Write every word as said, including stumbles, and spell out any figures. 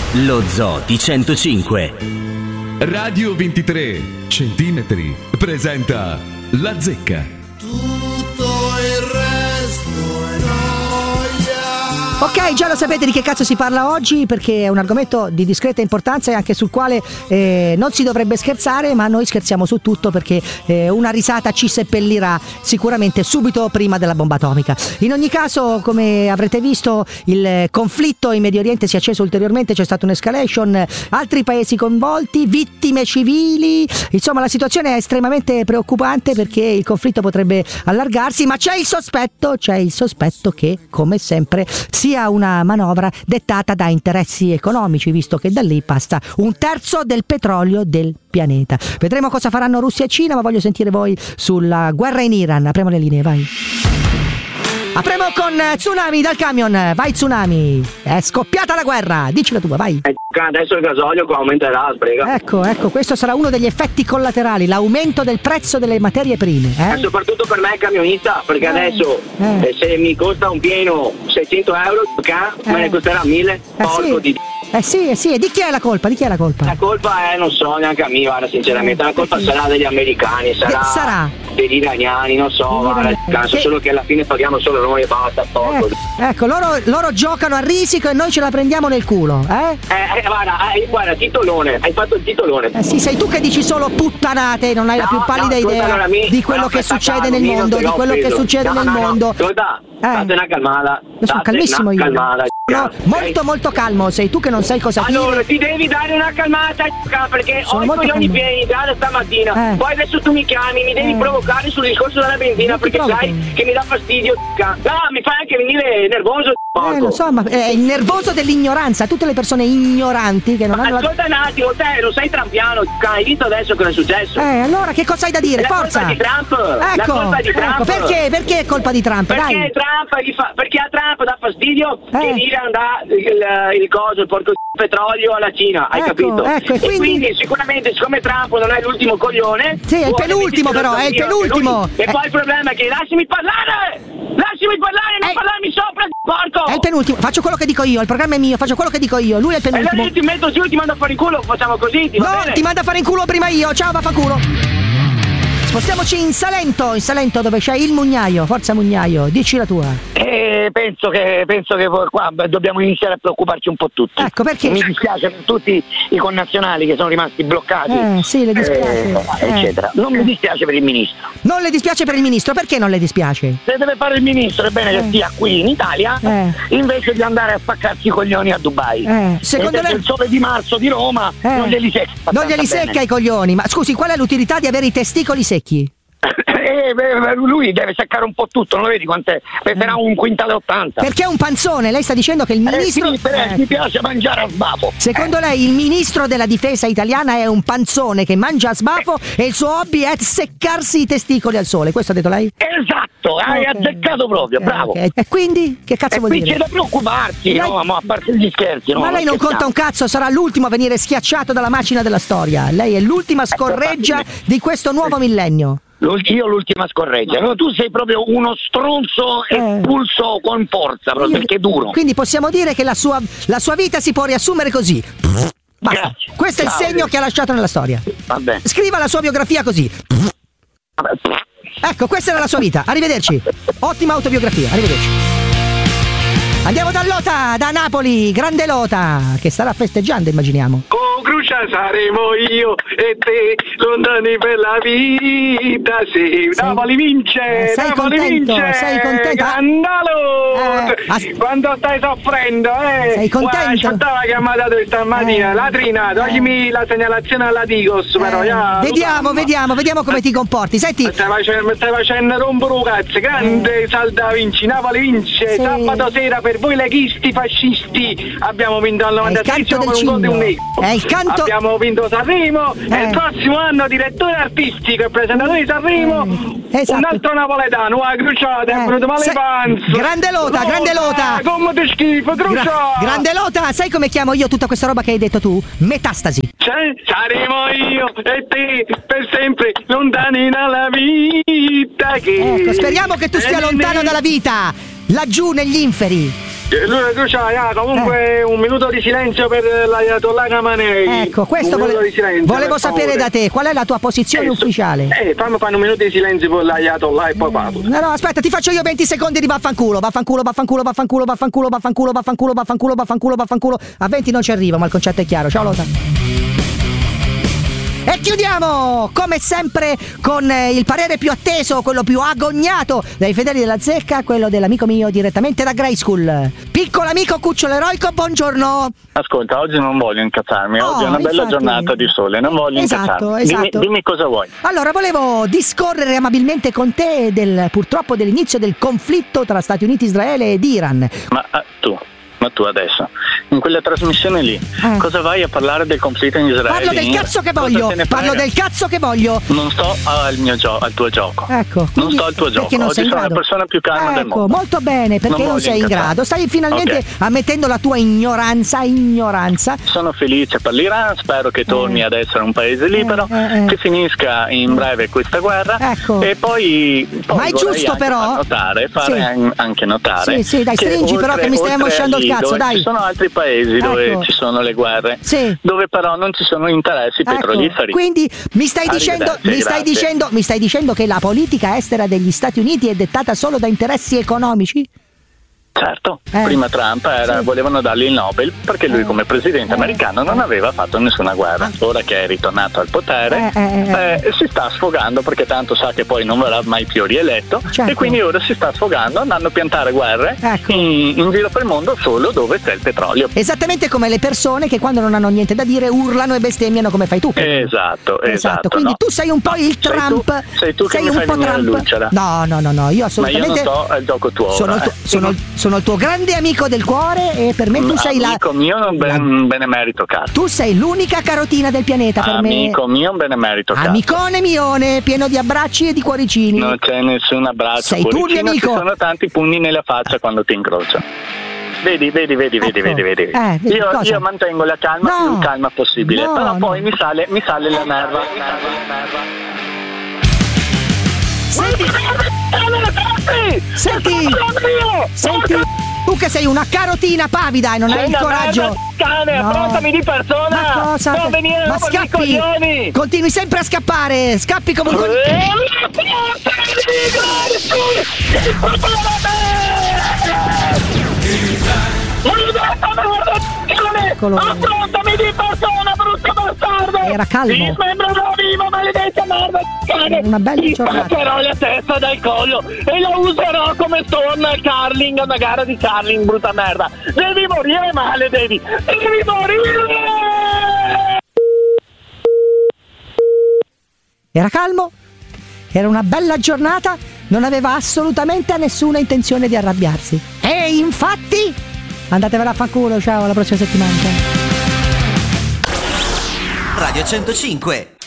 Lo Zoo di centocinque. Radio ventitré centimetri presenta La Zecca. Tutto il resto è noia. Ok, già lo sapete di che cazzo si parla oggi, perché è un argomento di discreta importanza e anche sul quale eh, non si dovrebbe scherzare, ma noi scherziamo su tutto perché eh, una risata ci seppellirà sicuramente subito prima della bomba atomica. In ogni caso, come avrete visto, il conflitto in Medio Oriente si è acceso ulteriormente, c'è stata un'escalation, altri paesi coinvolti, vittime civili, insomma la situazione è estremamente preoccupante perché il conflitto potrebbe allargarsi, ma c'è il sospetto, c'è il sospetto che, come sempre, sia una manovra dettata da interessi economici, visto che da lì passa un terzo del petrolio del pianeta. Vedremo cosa faranno Russia e Cina, ma voglio sentire voi sulla guerra in Iran. Apriamo le linee, vai. Apriamo con Tsunami dal camion. Vai Tsunami, è scoppiata la guerra, dici la tua, vai. Adesso il gasolio qua aumenterà, sprega. Ecco, ecco, questo sarà uno degli effetti collaterali, l'aumento del prezzo delle materie prime, eh? E soprattutto per me camionista, perché Eh, adesso eh. eh, se mi costa un pieno seicento euro, Eh. me ne costerà mille. Eh Porco sì. di Eh sì, eh sì, e di chi è la colpa? Di chi è la colpa? La colpa è, non so neanche a me, guarda, sinceramente. La colpa sarà degli americani, sarà, Eh, sarà. degli iraniani, non so, Degli guarda, iraniani. cazzo, Che- solo che alla fine paghiamo solo noi e basta, porco. Eh, ecco, loro, loro giocano a risico e noi ce la prendiamo nel culo, eh? Eh, eh, guarda, eh, guarda, titolone, hai fatto il titolone. Eh sì, sei tu che dici solo puttanate, non hai la No, più pallida no, ascolta, idea allora, mi- di quello no, che aspetta, succede calmo, nel mi non mondo, te di l'ho quello che preso. succede No, nel no, no, mondo. ascolta, Eh. state una calmata. Io sono state calmissimo una io. calmata, No, ok? molto molto calmo, sei tu che non sai cosa Allora, dire. ti devi dare una calmata, perché Sono ho i molto coglioni calmo. pieni già da stamattina. Eh. Poi adesso tu mi chiami, mi devi Eh. provocare sul discorso della benzina, Non ti perché provoco. sai che mi dà fastidio. No, mi fai anche venire nervoso. Eh, lo so, ma è il nervoso dell'ignoranza, tutte le persone ignoranti che non Ma hanno la... ascolta un attimo, te lo sei trampiano, hai visto adesso cosa è successo? Eh, allora che cosa hai da dire? La Forza! colpa di Trump! La Ecco, colpa di Trump! ecco, perché? Perché è colpa di Trump? Perché Dai. Trump gli fa, perché a Trump dà fastidio Eh. che l'Iran dà il, il coso, il porco di petrolio alla Cina, hai Ecco, capito? ecco, e quindi- sicuramente siccome Trump non è l'ultimo coglione, Sì, è il vuole penultimo mettersi però, lo è il zampino anche penultimo. lui. E Eh. poi il problema è che lasciami parlare! Lasciami parlare, non Eh. parlarmi sopra, porco! È il penultimo, faccio quello che dico io, il programma è mio, faccio quello che dico io, lui è il E allora penultimo. io ti metto giù e ti mando a fare in culo, facciamo così, ti va No, bene? ti manda a fare in culo prima io, ciao, vaffanculo. Spostiamoci in Salento, in Salento dove c'è il Mugnaio, forza Mugnaio, dici la tua. Eh, penso che penso che qua dobbiamo iniziare a preoccuparci un po' tutti. Ecco, perché? Mi dispiace per tutti i connazionali che sono rimasti bloccati. Eh, sì, le dispiace. eh, Eh. eccetera. Non mi dispiace per il ministro. Non le dispiace per il ministro, perché non le dispiace? Se deve fare il ministro è bene Eh. che stia qui in Italia Eh. invece di andare a spaccarsi i coglioni a Dubai. Eh, secondo E lei- il sole di marzo di Roma Eh. non glieli secca. Non glieli bene. secca i coglioni, ma scusi, qual è l'utilità di avere i testicoli secchi? Eh, beh, lui deve seccare un po' tutto, non lo vedi quant'è? Peserà un quintale ottanta. Perché è un panzone, lei sta dicendo che il Eh, ministro... sì, però Eh. mi piace mangiare a sbafo. Secondo lei il ministro della difesa italiana è un panzone che mangia a sbafo e il suo hobby è seccarsi i testicoli al sole, questo ha detto lei? Esatto, hai Ok. azzeccato proprio, Ok, bravo. ok. E quindi che cazzo E vuol qui c'è dire? da preoccuparsi, Lei- no, ma a parte gli scherzi, no? Ma lei non scherziamo. conta un cazzo, sarà l'ultimo a venire schiacciato dalla macina della storia. Lei è l'ultima scorreggia di questo nuovo millennio. L'ul- Io l'ultima scorreggia. No, tu sei proprio uno stronzo Eh. espulso con forza, proprio, Io- perché è duro. Quindi possiamo dire che la sua, la sua vita si può riassumere così. Basta. Grazie. Questo è il Ciao. segno che ha lasciato nella storia. Vabbè. Scriva la sua biografia così. Vabbè. Ecco, questa era la sua vita. Arrivederci. Ottima autobiografia. Arrivederci. Andiamo da Lota, da Napoli, grande Lota, che starà festeggiando, immaginiamo. Oh, Crucia saremo io e te, lontani per la vita, sì. Sei- Napoli vince, eh, sei Napoli contento, vince, sei contento? Scandalo! Eh, as- Quando stai soffrendo, eh? Sei contento? Guarda, aspettava che mi ha dato stamattina, Eh. la trina, toglimi la segnalazione alla Digos, però, Eh, ya, vediamo, lo vediamo, vediamo come ti comporti. Senti, Mi stai facendo, mi stai facendo rompere un cazzo, grande Salda vinci, Napoli vince, Sì. sabato sera per voi leghisti fascisti abbiamo vinto al è il novantasei canto del con un gol di un cigno. negro. È il canto... Abbiamo vinto Sanremo Eh. e il prossimo anno direttore artistico e presentatore di Sanremo Eh, esatto. un altro napoletano, a Cruciata, Eh, è venuto male se- panzo. grande Lota, grande Lota. Come ti schifo, Gra- Cruciata. grande Lota, sai come chiamo io tutta questa roba che hai detto tu? Metastasi. Cioè, saremo io e te per sempre lontani dalla vita che... Ecco, speriamo che tu stia Eh, lontano ne- dalla vita, laggiù negli inferi. Luna Cruciaia, comunque eh. un minuto di silenzio per l'Ayatollah Khamenei. Ecco, questo un vole- silenzio, volevo sapere da te, qual è la tua posizione eh, ufficiale? Eh, fammi fare un minuto di silenzio per l'Ayatollah e poi parlo. No, no, aspetta, ti faccio io venti secondi di vaffanculo, vaffanculo, vaffanculo, vaffanculo, vaffanculo, vaffanculo, vaffanculo, vaffanculo, vaffanculo, vaffanculo. A venti non ci arrivo, ma il concetto è chiaro. Ciao Lotta. E chiudiamo come sempre con il parere più atteso, quello più agognato dai fedeli della zecca, quello dell'amico mio direttamente da Grey School. Piccolo amico cucciolo eroico, buongiorno. Ascolta, oggi non voglio incazzarmi, oh, oggi è una bella infatti... giornata di sole, non voglio esatto, incazzarmi. Esatto. Dimmi, dimmi cosa vuoi. Allora, volevo discorrere amabilmente con te del purtroppo dell'inizio del conflitto tra Stati Uniti, Israele ed Iran. Ma ah, tu... Ma tu adesso, in quella trasmissione lì, eh. cosa vai a parlare del conflitto in Israele? Parlo del cazzo che voglio, parlo del cazzo che voglio. Non sto al mio gio- al tuo gioco. Ecco. Non sto al tuo gioco. Non Oggi sono la persona più calma ecco, del mondo. Molto bene, perché non, non sei incazzare. in grado. Stai finalmente okay. ammettendo la tua ignoranza, ignoranza. Sono felice per l'Iran, spero che torni eh. ad essere un paese libero, eh, eh, che finisca in breve questa guerra. Ecco. E poi, poi ma è giusto però notare, fare sì. anche notare. Sì, sì, dai, stringi però che mi stai mosciando il cazzo, dai. Ci sono altri paesi ecco. dove ci sono le guerre, sì. dove però non ci sono interessi ecco. petroliferi. Quindi mi stai dicendo mi stai dicendo mi stai dicendo che la politica estera degli Stati Uniti è dettata solo da interessi economici? Certo, eh. prima Trump era, sì. volevano dargli il Nobel perché lui come presidente eh. americano non aveva fatto nessuna guerra. Ora che è ritornato al potere eh, eh, eh, si sta sfogando perché tanto sa che poi non verrà mai più rieletto, certo. e quindi ora si sta sfogando andando a piantare guerre ecco. in, in giro per il mondo solo dove c'è il petrolio. Esattamente come le persone che quando non hanno niente da dire urlano e bestemmiano come fai tu. Esatto, esatto. esatto. Quindi no. tu sei un po' il sei Trump. Tu, sei tu sei che mi un fai po' venire Trump. lucera. No, no, no, no, io assolutamente. Ma io non so, è il gioco tuo. Sono, ora, tu, eh. sono, sono il tuo grande amico del cuore e per me tu sei amico la amico mio non ben, benemerito cazzo. Tu sei l'unica carotina del pianeta per amico me. Amico mio un benemerito cazzo. Amicone mione, pieno di abbracci e di cuoricini. Non c'è nessun abbraccio. Sei tu il mio amico. Ci sono tanti pugni nella faccia quando ti incrocio. Vedi, vedi, vedi, ecco. vedi, vedi, vedi. Eh, vedi io, cosa? io mantengo la calma no. più calma possibile, no, però no. poi mi sale, mi sale la nerva. Senti, senti, senti, tu che sei una carotina pavida e non sei hai il coraggio. Cane, no. affrontami di persona. Ma cosa? Non venire ma scappi, continui sempre a scappare, scappi come un Eccolo. Affrontami di persona, brutto bastardo! Era calmo. Mi smembrerò vivo, maledetta merda! Cane! Una bella Ti giornata. spaccherò la testa dal collo e la userò come torna al curling, a una gara di curling, brutta merda! Devi morire male, devi! Devi morire! Era calmo, era una bella giornata, non aveva assolutamente nessuna intenzione di arrabbiarsi. E infatti, andatevela a fanculo, ciao, alla prossima settimana. Radio centocinque